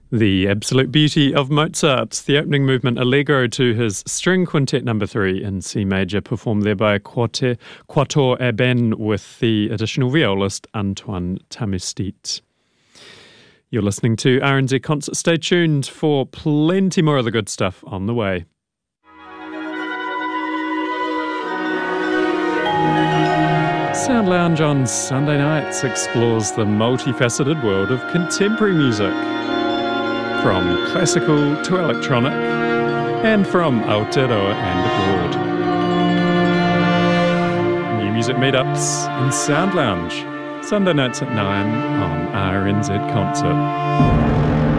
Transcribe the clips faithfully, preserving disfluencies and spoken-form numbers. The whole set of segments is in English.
The absolute beauty of Mozart, the opening movement Allegro to his string quintet number three in C major, performed there by Quatuor Eben with the additional violist Antoine Tamistit. You're listening to R N Z Concert. Stay tuned for plenty more of the good stuff on the way. Sound Lounge on Sunday nights explores the multifaceted world of contemporary music. From classical to electronic, and from Aotearoa and abroad. New music meetups in Sound Lounge, Sunday nights at nine on R N Z Concert.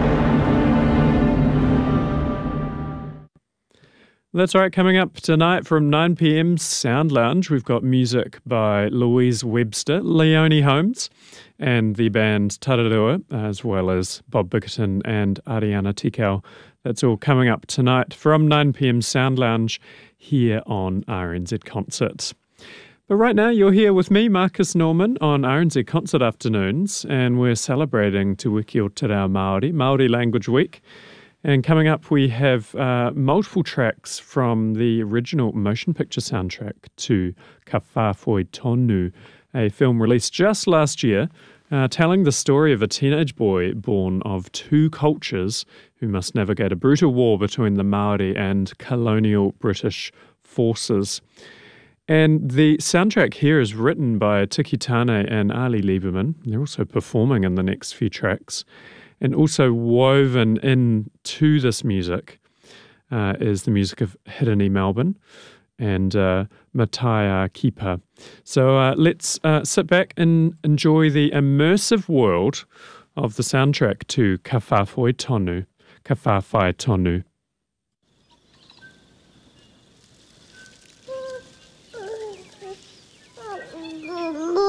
That's right, coming up tonight from nine p.m, Sound Lounge, we've got music by Louise Webster, Leonie Holmes, and the band Tararua, as well as Bob Bickerton and Ariana Tikau. That's all coming up tonight from nine p.m, Sound Lounge here on R N Z Concert. But right now, you're here with me, Marcus Norman, on R N Z Concert Afternoons, and we're celebrating Te Wiki o Te Reo Māori, Māori Language Week. And coming up, we have uh, multiple tracks from the original motion picture soundtrack to Ka Whawhoi Tonu, a film released just last year, uh, telling the story of a teenage boy born of two cultures who must navigate a brutal war between the Māori and colonial British forces. And the soundtrack here is written by Tiki Tane and Ali Lieberman. They're also performing in the next few tracks. And also woven into this music uh, is the music of Hirini Melbourne and uh, Mataya Kipa. So uh, let's uh, sit back and enjoy the immersive world of the soundtrack to Ka Whawhoi Tonu, Ka Whawhai Tonu.